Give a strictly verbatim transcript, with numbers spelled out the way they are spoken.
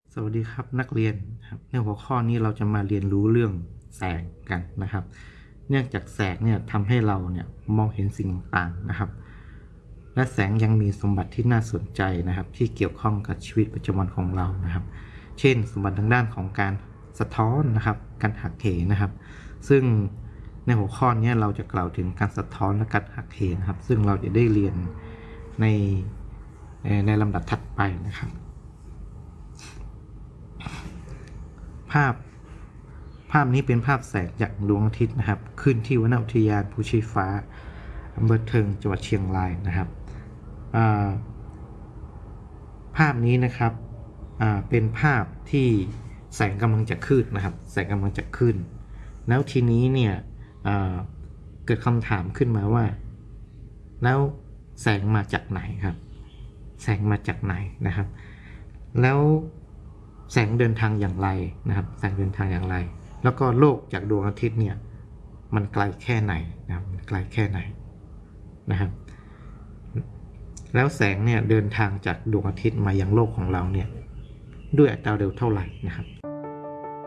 สวัสดีครับนักเรียนครับในหัวข้อนี้เราจะมาเรียนรู้เรื่องแสงกันนะครับเนื่องจากแสงเนี่ยทำให้เราเนี่ยมองเห็นสิ่งต่างๆนะครับและแสงยังมีสมบัติที่น่าสนใจนะครับที่เกี่ยวข้องกับชีวิตประจำวันของเรานะครับเช่นสมบัติทางด้านของการสะท้อนนะครับการหักเหนะครับซึ่งในหัวข้อนี้เราจะกล่าวถึงการสะท้อนและการหักเหนะครับซึ่งเราจะได้เรียนในในลำดับถัดไปนะครับภาพภาพนี้เป็นภาพแสงจากดวงอาทิตย์นะครับขึ้นที่วนอุทยานภูชีฟ้าอำเภอเทิงจังหวัดเชียงรายนะครับภาพนี้นะครับเป็นภาพที่แสงกำลังจะขึ้นนะครับแสงกำลังจะขึ้นแล้วทีนี้เนี่ยเกิดคำถามขึ้นมาว่าแล้วแสงมาจากไหนครับแสงมาจากไหนนะครับแล้วแสงเดินทางอย่างไรนะครับแสงเดินทางอย่างไรแล้วก็โลกจากดวงอาทิตย์เนี่ยมันไกลแค่ไหนนะครับมันไกลแค่ไหนนะครับแล้วแสงเนี่ยเดินทางจากดวงอาทิตย์มายังโลกของเราเนี่ยด้วยอัตราเร็วเท่าไหร่นะครับ